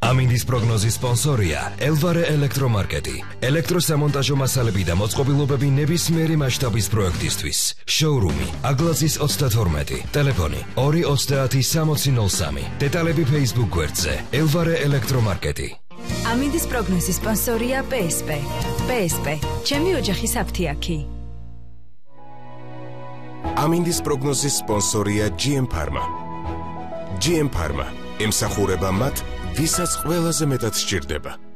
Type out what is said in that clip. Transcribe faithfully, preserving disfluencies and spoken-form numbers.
ამინდის პროგნოზის სპონსორია ელვარე ელექტრომარკეტი. ელექტროსამონტაჟო მასალები და მოწყობილობები ნებისმიერი მასშტაბის პროექტისთვის. შოურუმი აგლაზის ოცდათორმეტი. ტელეფონი ორი ოცდაათი სამოცი ნოლ სამი. დეტალები Facebook გვერდზე ელვარე ელექტრომარკეტი. ამინდის პროგნოზის სპონსორია პე ეს პე. პე ეს პე. ჩემი ოჯახის აფთიაქი. ამინდის პროგნოზის სპონსორია ჯი ემ Pharma. ჯი ემ Pharma ემსახურება მათ, ვისაც ყველაზე მეტად სჭირდება.